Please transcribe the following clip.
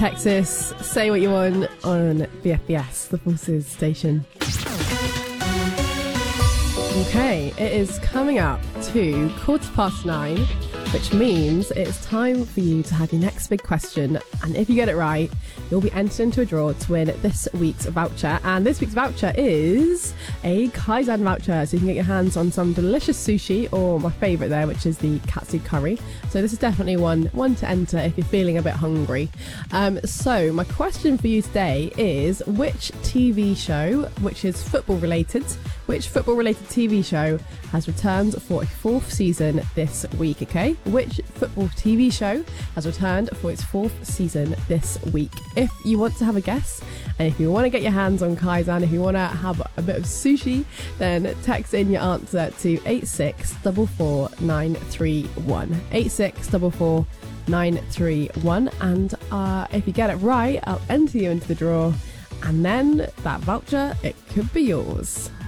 Texas. Say what you want on BFBS, the Forces station. Okay, it is coming up to 9:15, which means it's time for you to have your next big question. And if you get it right, you'll be entered into a draw to win this week's voucher. And this week's voucher is a Kaizen voucher. So you can get your hands on some delicious sushi, or my favourite there, which is the katsu curry. So this is definitely one to enter if you're feeling a bit hungry. So my question for you today is, which TV show, which is football related TV show has returned for a 4th season this week, okay? Which football TV show has returned for its 4th season this week? If you want to have a guess, and if you want to get your hands on Kaizen, if you want to have a bit of sushi, then text in your answer to 8644931. 8644931, and if you get it right, I'll enter you into the draw, and then that voucher, it could be yours.